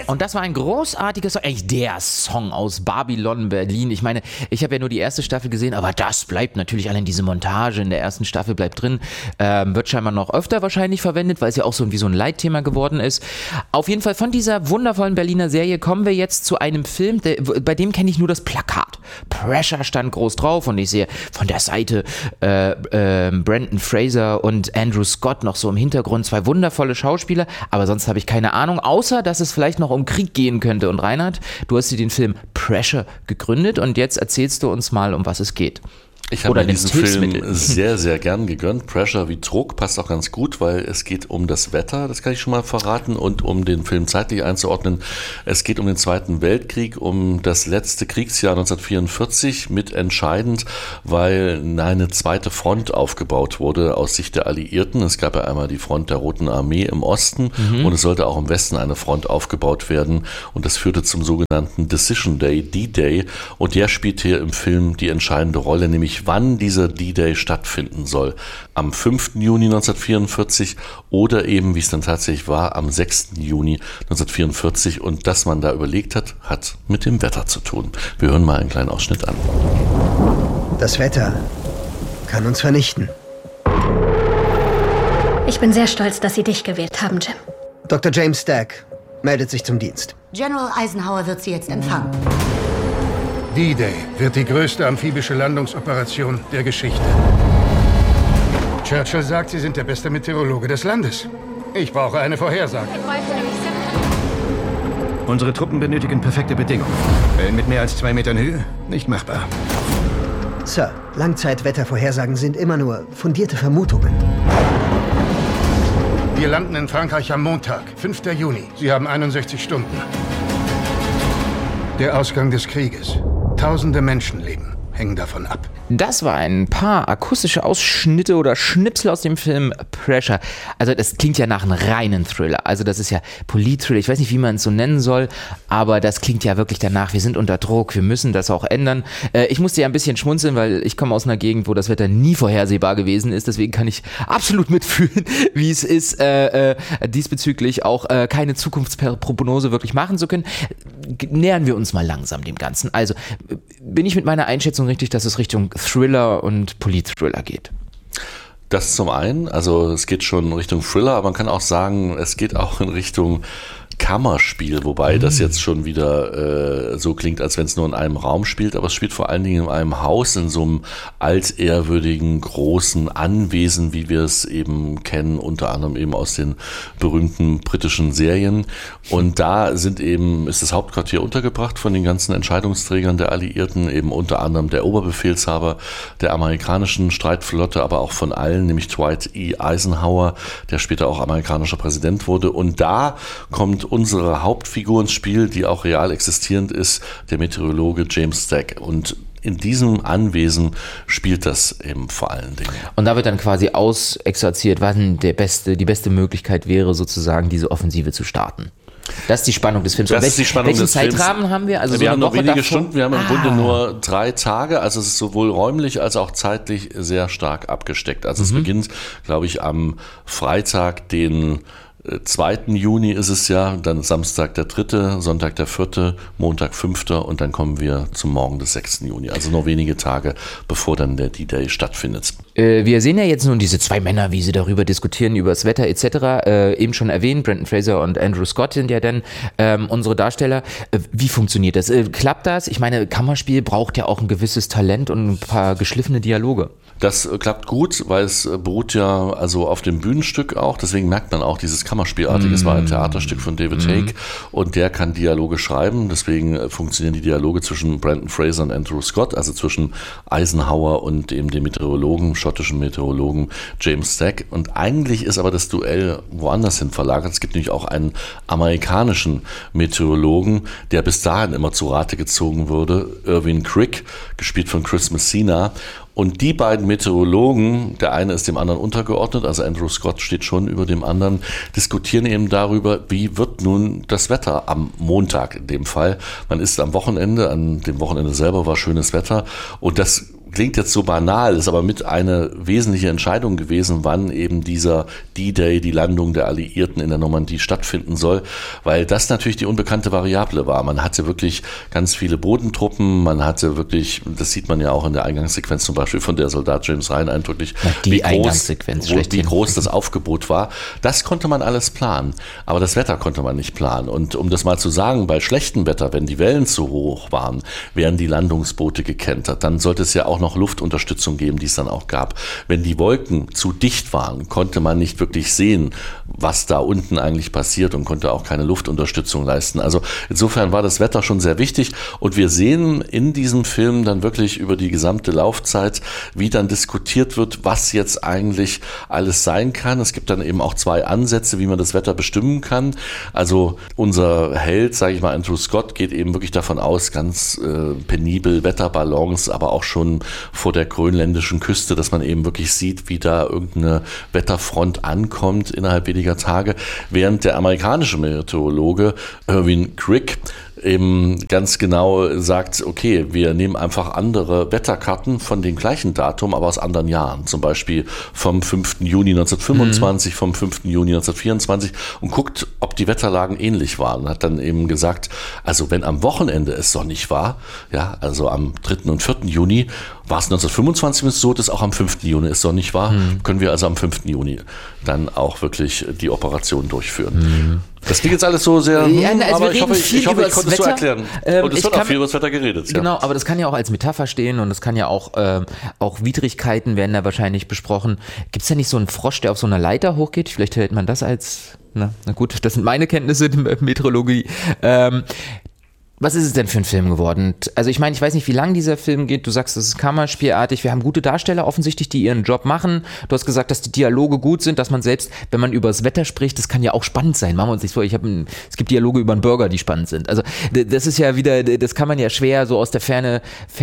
Und das war ein großartiger Song, eigentlich der Song aus Babylon Berlin. Ich meine, ich habe ja nur die erste Staffel gesehen, aber das bleibt natürlich, allein diese Montage in der ersten Staffel bleibt drin. Wird scheinbar noch öfter wahrscheinlich verwendet, weil es ja auch so wie so ein Leitthema geworden ist. Auf jeden Fall von dieser wundervollen Berliner Serie kommen wir jetzt zu einem Film, bei dem kenne ich nur das Plakat. Pressure stand groß drauf und ich sehe von der Seite Brendan Fraser und Andrew Scott noch so im Hintergrund, zwei wundervolle Schauspieler, aber sonst habe ich keine Ahnung, außer dass es vielleicht noch um Krieg gehen könnte. Und Reinhard, du hast dir den Film Pressure gegründet und jetzt erzählst du uns mal, um was es geht. Ich habe mir diesen Film sehr, sehr gern gegönnt. Pressure wie Druck passt auch ganz gut, weil es geht um das Wetter, das kann ich schon mal verraten, und um den Film zeitlich einzuordnen. Es geht um den Zweiten Weltkrieg, um das letzte Kriegsjahr 1944, mitentscheidend, weil eine zweite Front aufgebaut wurde aus Sicht der Alliierten. Es gab ja einmal die Front der Roten Armee im Osten und es sollte auch im Westen eine Front aufgebaut werden, und das führte zum sogenannten Decision Day, D-Day, und der spielt hier im Film die entscheidende Rolle, nämlich wann dieser D-Day stattfinden soll. Am 5. Juni 1944 oder eben, wie es dann tatsächlich war, am 6. Juni 1944. Und das man da überlegt hat, hat mit dem Wetter zu tun. Wir hören mal einen kleinen Ausschnitt an. Das Wetter kann uns vernichten. Ich bin sehr stolz, dass Sie dich gewählt haben, Jim. Dr. James Stack meldet sich zum Dienst. General Eisenhower wird Sie jetzt empfangen. D-Day wird die größte amphibische Landungsoperation der Geschichte. Churchill sagt, Sie sind der beste Meteorologe des Landes. Ich brauche eine Vorhersage. Unsere Truppen benötigen perfekte Bedingungen. Wellen mit mehr als 2 Metern Höhe? Nicht machbar. Sir, Langzeitwettervorhersagen sind immer nur fundierte Vermutungen. Wir landen in Frankreich am Montag, 5. Juni. Sie haben 61 Stunden. Der Ausgang des Krieges. Tausende Menschenleben hängen davon ab. Das war ein paar akustische Ausschnitte oder Schnipsel aus dem Film Pressure. Also das klingt ja nach einem reinen Thriller. Also das ist ja Polit-Thriller. Ich weiß nicht, wie man es so nennen soll, aber das klingt ja wirklich danach. Wir sind unter Druck, wir müssen das auch ändern. Ich musste ja ein bisschen schmunzeln, weil ich komme aus einer Gegend, wo das Wetter nie vorhersehbar gewesen ist. Deswegen kann ich absolut mitfühlen, wie es ist, diesbezüglich auch keine Zukunftsprognose wirklich machen zu können. Nähern wir uns mal langsam dem Ganzen. Also bin ich mit meiner Einschätzung richtig, dass es Richtung Thriller und Polit-Thriller geht? Das zum einen, also es geht schon Richtung Thriller, aber man kann auch sagen, es geht auch in Richtung Kammerspiel, wobei das jetzt schon wieder so klingt, als wenn es nur in einem Raum spielt, aber es spielt vor allen Dingen in einem Haus, in so einem altehrwürdigen, großen Anwesen, wie wir es eben kennen, unter anderem eben aus den berühmten britischen Serien. Und da ist das Hauptquartier untergebracht von den ganzen Entscheidungsträgern der Alliierten, eben unter anderem der Oberbefehlshaber der amerikanischen Streitflotte, aber auch von allen, nämlich Dwight E. Eisenhower, der später auch amerikanischer Präsident wurde. Und da kommt unsere Hauptfigur ins Spiel, die auch real existierend ist, der Meteorologe James Stack. Und in diesem Anwesen spielt das eben vor allen Dingen. Und da wird dann quasi ausexerziert, wann die beste Möglichkeit wäre, sozusagen diese Offensive zu starten. Das ist die Spannung des Films. Welchen Zeitrahmen haben wir? Also wir haben nur wenige Stunden, wir haben im Grunde nur 3 Tage, also es ist sowohl räumlich als auch zeitlich sehr stark abgesteckt. Also es beginnt, glaube ich, am Freitag, den 2. Juni ist es ja, dann Samstag der 3., Sonntag der 4., Montag 5. und dann kommen wir zum Morgen des 6. Juni. Also nur wenige Tage, bevor dann der D-Day stattfindet. Wir sehen ja jetzt nun diese zwei Männer, wie sie darüber diskutieren, über das Wetter etc. Eben schon erwähnt, Brendan Fraser und Andrew Scott sind ja dann unsere Darsteller. Wie funktioniert das? Klappt das? Ich meine, Kammerspiel braucht ja auch ein gewisses Talent und ein paar geschliffene Dialoge. Das klappt gut, weil es beruht ja also auf dem Bühnenstück auch, deswegen merkt man auch dieses Kammerspielartige. Es war ein Theaterstück von David Haig und der kann Dialoge schreiben, deswegen funktionieren die Dialoge zwischen Brendan Fraser und Andrew Scott, also zwischen Eisenhower und eben dem Meteorologen, schottischen Meteorologen James Stack. Und eigentlich ist aber das Duell woanders hin verlagert. Es gibt nämlich auch einen amerikanischen Meteorologen, der bis dahin immer zu Rate gezogen wurde, Irwin Crick, gespielt von Chris Messina. Und die beiden Meteorologen, der eine ist dem anderen untergeordnet, also Andrew Scott steht schon über dem anderen, diskutieren eben darüber, wie wird nun das Wetter am Montag in dem Fall. Man ist am Wochenende, an dem Wochenende selber war schönes Wetter und das klingt jetzt so banal, ist aber mit eine wesentliche Entscheidung gewesen, wann eben dieser D-Day, die Landung der Alliierten in der Normandie stattfinden soll, weil das natürlich die unbekannte Variable war. Man hatte wirklich ganz viele Bodentruppen, man hatte wirklich, das sieht man ja auch in der Eingangssequenz zum Beispiel von der Soldat James Ryan eindrücklich, wie groß das Aufgebot war. Das konnte man alles planen, aber das Wetter konnte man nicht planen. Und um das mal zu sagen, bei schlechtem Wetter, wenn die Wellen zu hoch waren, werden die Landungsboote gekentert. Dann sollte es ja auch noch Luftunterstützung geben, die es dann auch gab. Wenn die Wolken zu dicht waren, konnte man nicht wirklich sehen, was da unten eigentlich passiert und konnte auch keine Luftunterstützung leisten. Also insofern war das Wetter schon sehr wichtig und wir sehen in diesem Film dann wirklich über die gesamte Laufzeit, wie dann diskutiert wird, was jetzt eigentlich alles sein kann. Es gibt dann eben auch 2 Ansätze, wie man das Wetter bestimmen kann. Also unser Held, sage ich mal, Andrew Scott, geht eben wirklich davon aus, ganz penibel Wetterballons, aber auch schon vor der grönländischen Küste, dass man eben wirklich sieht, wie da irgendeine Wetterfront ankommt innerhalb weniger Tage, während der amerikanische Meteorologe Irwin Crick eben ganz genau sagt, okay, wir nehmen einfach andere Wetterkarten von dem gleichen Datum, aber aus anderen Jahren. Zum Beispiel vom 5. Juni 1925, vom 5. Juni 1924 und guckt, ob die Wetterlagen ähnlich waren. Und hat dann eben gesagt, also wenn am Wochenende es sonnig war, ja, also am 3. und 4. Juni, war es 1925 so, dass auch am 5. Juni es sonnig war, können wir also am 5. Juni dann auch wirklich die Operation durchführen. Das klingt jetzt alles so sehr, aber ich hoffe, ich konnte es so erklären. Und es wird auch viel über das Wetter geredet. Genau, aber das kann ja auch als Metapher stehen und es kann ja auch Widrigkeiten werden da wahrscheinlich besprochen. Gibt es da nicht so einen Frosch, der auf so einer Leiter hochgeht? Vielleicht hält man das als, na gut, das sind meine Kenntnisse in Meteorologie. Was ist es denn für ein Film geworden? Also ich meine, ich weiß nicht, wie lang dieser Film geht. Du sagst, es ist kammerspielartig. Wir haben gute Darsteller offensichtlich, die ihren Job machen. Du hast gesagt, dass die Dialoge gut sind, dass man selbst, wenn man über das Wetter spricht, das kann ja auch spannend sein. Machen wir uns nicht vor, es gibt Dialoge über einen Burger, die spannend sind. Also das ist ja wieder, das kann man ja schwer so aus der Ferne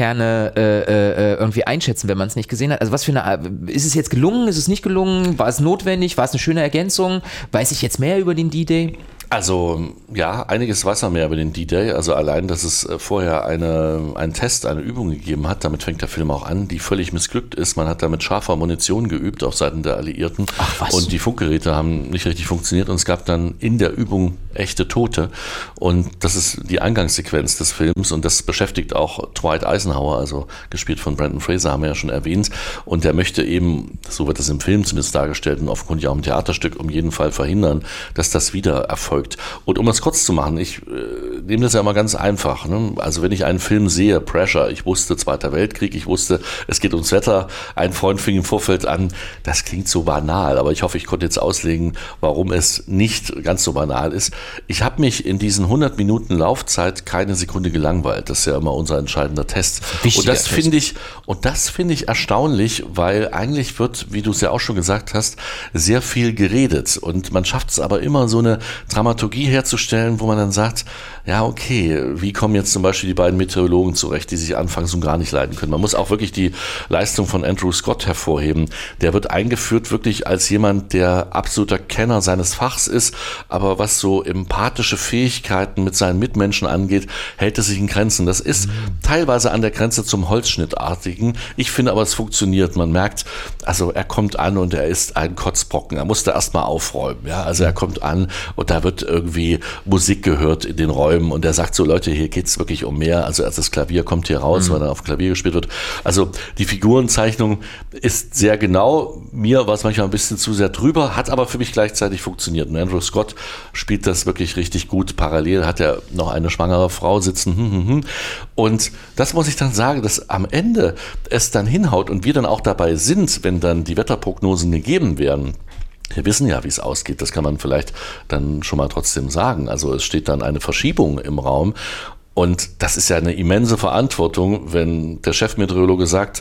irgendwie einschätzen, wenn man es nicht gesehen hat. Also was für eine, ist es jetzt gelungen? Ist es nicht gelungen? War es notwendig? War es eine schöne Ergänzung? Weiß ich jetzt mehr über den D-Day? Also ja, einiges weiß man mehr über den D-Day. Also allein, dass es vorher einen Test, eine Übung gegeben hat, damit fängt der Film auch an, die völlig missglückt ist. Man hat da mit scharfer Munition geübt auf Seiten der Alliierten. Ach, was? Und die Funkgeräte haben nicht richtig funktioniert und es gab dann in der Übung echte Tote. Und das ist die Eingangssequenz des Films und das beschäftigt auch Dwight Eisenhower, also gespielt von Brendan Fraser, haben wir ja schon erwähnt. Und der möchte eben, so wird es im Film zumindest dargestellt und offenkundig auch im Theaterstück, um jeden Fall verhindern, dass das wieder erfolgt. Und um es kurz zu machen, ich nehme das ja immer ganz einfach. Ne? Also wenn ich einen Film sehe, Pressure, ich wusste Zweiter Weltkrieg, ich wusste, es geht ums Wetter, ein Freund fing im Vorfeld an, das klingt so banal, aber ich hoffe, ich konnte jetzt auslegen, warum es nicht ganz so banal ist. Ich habe mich in diesen 100 Minuten Laufzeit keine Sekunde gelangweilt. Das ist ja immer unser entscheidender Test. Und das finde ich erstaunlich, weil eigentlich wird, wie du es ja auch schon gesagt hast, sehr viel geredet und man schafft es aber immer so eine Dramaturgie herzustellen, wo man dann sagt, ja okay, wie kommen jetzt zum Beispiel die beiden Meteorologen zurecht, die sich anfangs so gar nicht leiden können. Man muss auch wirklich die Leistung von Andrew Scott hervorheben. Der wird eingeführt wirklich als jemand, der absoluter Kenner seines Fachs ist, aber was so empathische Fähigkeiten mit seinen Mitmenschen angeht, hält es sich in Grenzen. Das ist teilweise an der Grenze zum Holzschnittartigen. Ich finde aber, es funktioniert. Man merkt, also er kommt an und er ist ein Kotzbrocken. Er musste erstmal aufräumen. Ja? Also er kommt an und da wird irgendwie Musik gehört in den Räumen und er sagt so, Leute, hier geht's wirklich um mehr. Also das Klavier kommt hier raus, weil dann auf Klavier gespielt wird. Also die Figurenzeichnung ist sehr genau. Mir war es manchmal ein bisschen zu sehr drüber, hat aber für mich gleichzeitig funktioniert. Und Andrew Scott spielt das wirklich richtig gut. Parallel hat er noch eine schwangere Frau sitzen. Und das muss ich dann sagen, dass am Ende es dann hinhaut und wir dann auch dabei sind, wenn dann die Wetterprognosen gegeben werden. Wir wissen ja, wie es ausgeht, das kann man vielleicht dann schon mal trotzdem sagen. Also es steht dann eine Verschiebung im Raum und das ist ja eine immense Verantwortung, wenn der Chefmeteorologe sagt,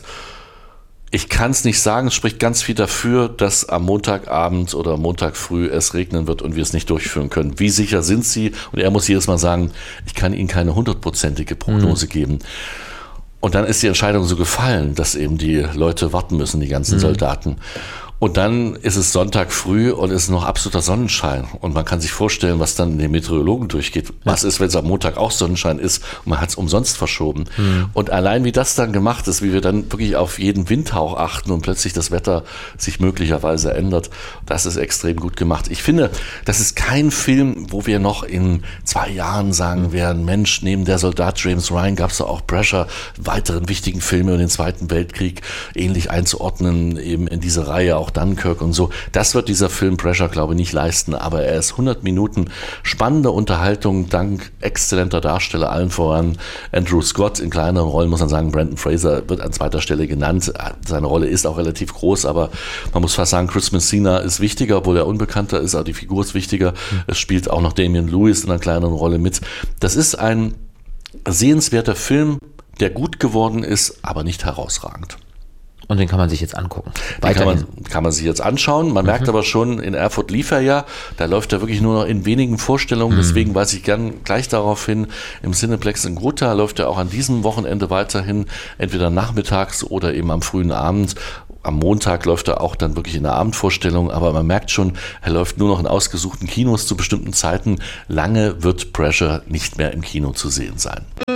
ich kann es nicht sagen, es spricht ganz viel dafür, dass am Montagabend oder Montag früh es regnen wird und wir es nicht durchführen können. Wie sicher sind Sie? Und er muss jedes Mal sagen, ich kann Ihnen keine 100%ige Prognose geben. Und dann ist die Entscheidung so gefallen, dass eben die Leute warten müssen, die ganzen Soldaten. Und dann ist es Sonntag früh und es ist noch absoluter Sonnenschein. Und man kann sich vorstellen, was dann den Meteorologen durchgeht. Was ist, wenn es am Montag auch Sonnenschein ist und man hat es umsonst verschoben. Und allein wie das dann gemacht ist, wie wir dann wirklich auf jeden Windhauch achten und plötzlich das Wetter sich möglicherweise ändert, das ist extrem gut gemacht. Ich finde, das ist kein Film, wo wir noch in 2 Jahren sagen werden, Mensch, neben der Soldat James Ryan gab es da auch Pressure, weiteren wichtigen Filme über den Zweiten Weltkrieg ähnlich einzuordnen, eben in diese Reihe, auch Dunkirk und so. Das wird dieser Film Pressure, glaube ich, nicht leisten, aber er ist 100 Minuten spannende Unterhaltung, dank exzellenter Darsteller, allen voran Andrew Scott. In kleineren Rollen muss man sagen, Brendan Fraser wird an zweiter Stelle genannt. Seine Rolle ist auch relativ groß, aber man muss fast sagen, Chris Messina ist wichtiger, obwohl er unbekannter ist, aber die Figur ist wichtiger. Es spielt auch noch Damian Lewis in einer kleineren Rolle mit. Das ist ein sehenswerter Film, der gut geworden ist, aber nicht herausragend. Und den kann man sich jetzt angucken. Kann man sich jetzt anschauen. Man merkt aber schon, in Erfurt lief er ja. Da läuft er wirklich nur noch in wenigen Vorstellungen. Deswegen weise ich gern gleich darauf hin. Im Cineplex in Gotha läuft er auch an diesem Wochenende weiterhin. Entweder nachmittags oder eben am frühen Abend. Am Montag läuft er auch dann wirklich in der Abendvorstellung. Aber man merkt schon, er läuft nur noch in ausgesuchten Kinos zu bestimmten Zeiten. Lange wird Pressure nicht mehr im Kino zu sehen sein.